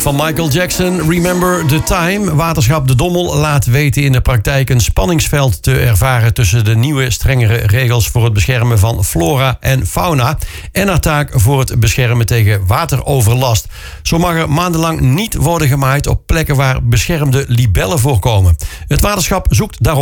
van Michael Jackson, Remember the Time. Waterschap De Dommel laat weten in de praktijk een spanningsveld te ervaren tussen de nieuwe strengere regels voor het beschermen van flora en fauna en haar taak voor het beschermen tegen wateroverlast. Zo mag er maandenlang niet worden gemaaid op plekken waar beschermde libellen voorkomen. Het waterschap zoekt daarom